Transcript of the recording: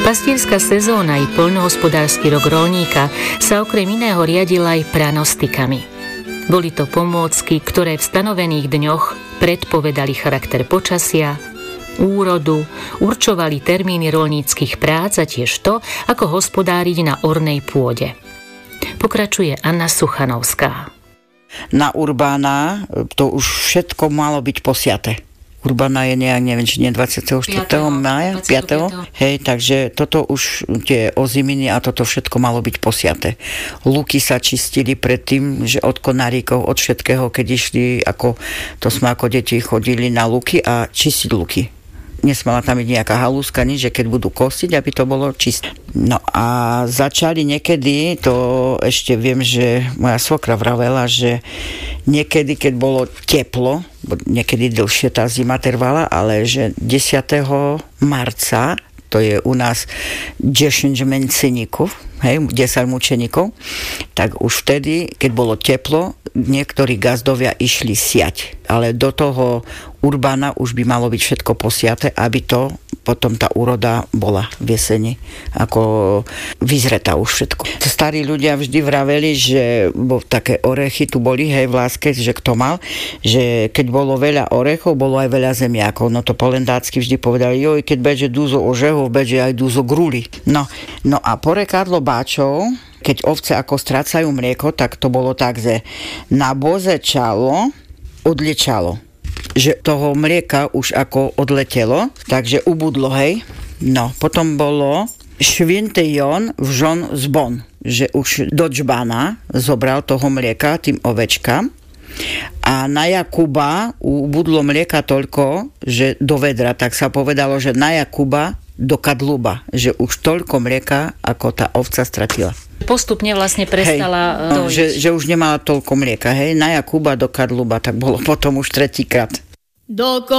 Pastierská sezóna i poľnohospodársky rok roľníka sa okrem iného riadil aj pranostikami. Boli to pomôcky, ktoré v stanovených dňoch predpovedali charakter počasia, úrodu, určovali termíny roľníckych prác a tiež to, ako hospodáriť na ornej pôde. Pokračuje Anna Suchanovská. Na Urbána to už všetko malo byť posiate. Urbana je nejak, neviem, či nie 24. mája, 5. Hej, takže toto už tie oziminy a toto všetko malo byť posiate. Luky sa čistili predtým, že od konáríkov, od všetkého, keď išli, to sme ako deti chodili na luky a čistiť luky. Nesmala tam byť nejaká halúska, nič, že keď budú kostiť, aby to bolo čisté. No a začali niekedy, to ešte viem, že moja svokra vravela, že niekedy, keď bolo teplo, niekedy dlhšie tá zima trvala, ale že 10. marca, to je u nás 10 menceníkov, 10 mučeníkov, tak už vtedy, keď bolo teplo, niektorí gazdovia išli siať. Ale do toho Urbána už by malo byť všetko posiate, aby to potom tá úroda bola v jeseni ako vyzretá už všetko. Starí ľudia vždy vraveli, že také orechy tu boli, hej, v láske, že kto mal, že keď bolo veľa orechov, bolo aj veľa zemiakov. No to polendácky vždy povedali, joj, keď beže dúzo ožehov, beže aj dúzo gruli. No a porekadlo báčov, keď ovce ako strácajú mlieko, tak to bolo tak, že na boze čalo odliečalo. Že toho mlieka už ako odletelo, takže ubudlo, hej. No, potom bolo švinte jon vžon zbon, že už do džbana zobral toho mlieka tým ovečkám a na Jakuba ubudlo mlieka toľko, že do vedra, tak sa povedalo, že na Jakuba do kadluba, že už toľko mlieka, ako tá ovca stratila. Postupne vlastne prestala dojiť. Že už nemala toľko mlieka, hej, na Jakuba do kadluba, tak bolo potom už tretíkrát.